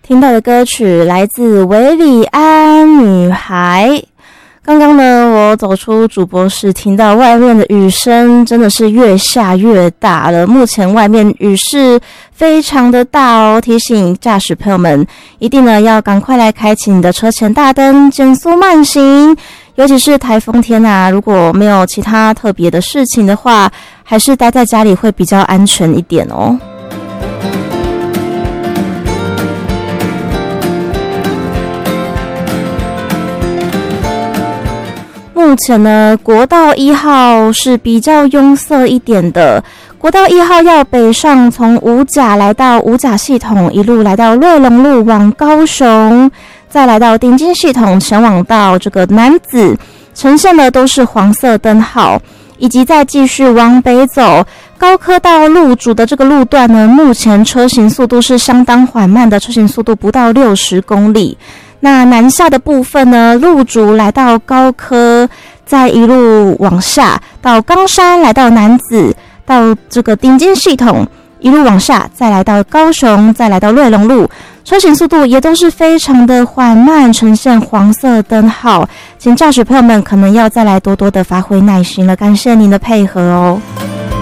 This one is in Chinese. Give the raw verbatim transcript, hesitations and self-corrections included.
听到的歌曲来自韦礼安女孩。刚刚呢，我走出主播室，听到外面的雨声真的是越下越大了。目前外面雨势非常的大哦，提醒驾驶朋友们一定呢要赶快来开启你的车前大灯，减速慢行。尤其是台风天啊，如果没有其他特别的事情的话，还是待在家里会比较安全一点哦。目前呢，国道一号是比较拥塞一点的。国道一号要北上，从五甲来到五甲系统，一路来到瑞隆路往高雄，再来到顶尖系统，前往到这个楠梓，呈现的都是黄色灯号，以及再继续往北走，高科道路主的这个路段呢，目前车行速度是相当缓慢的，车行速度不到六十公里。那南下的部分呢，路主来到高科，再一路往下到冈山，来到楠梓，到这个顶尖系统，一路往下再来到高雄，再来到瑞隆路，车行速度也都是非常的缓慢，呈现黄色灯号，请驾驶朋友们可能要再来多多的发挥耐心了，感谢您的配合哦。